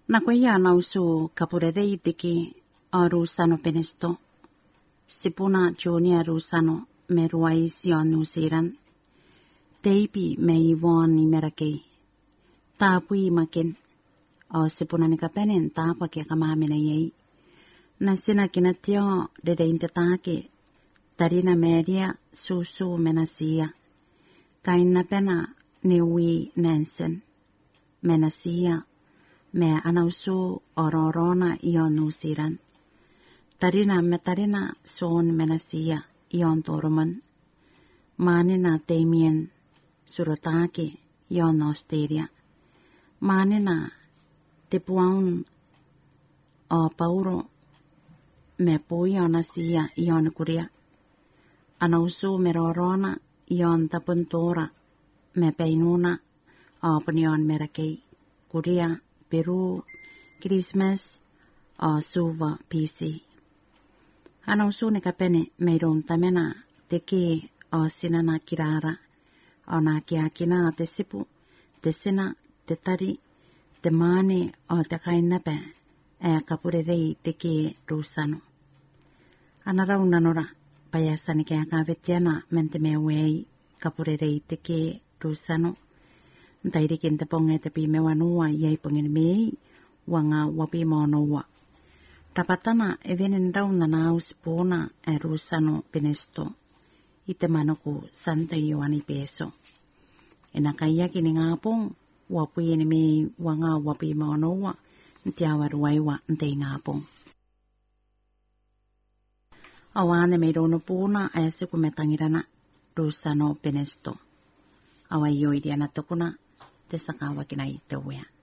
Nakuia nausu kapurerei tiki o Rusano Penesto. Sipuna Junior Rusano me ruaisi o New Zealand. Teipi me Ivon Merakei. Tapui makin o sipuna ni kapenen tapa ke kamamina yei. Na sina kinatio dede intetake. Tarina media susu menasia. Kaina pena Newi Nansen. Menasia. Me anausu ororona ion New Zealand. Tarina metarina son menasia ion Toroman. Manina Damien surotake ion Australia. Manina tepuaun o pauro me puion asia ion Korea. Anausu merorona ion tapuntora me peinuna o panion merakei. Korea, Peru, Christmas o Suva PC. Anausu ne kapene meiron tamena teke o sinana kirara o na kiakina te sipu, te sina, te tari, te mane o te kainape e kapurerei teke Rusano. Anarau nanora payasani kaya kavetiana mente me wei kapurerei teke Rusano. Ntairikin te ponge te pi mewanua iai pongin mei wanga wapi monowa. Rapatana e venen rauna na auspona e Rusano Penesto. Ite manoku Santa Ioani Peso. E nakaiaki ni ngapong wapi ni mei wanga wapi monowa ntiawa ruaiwa ntei ngapong. Awane me rono puna e suku metangirana Rusano Penesto. Awa ioi diana tokuna te sakawa kinai te wea.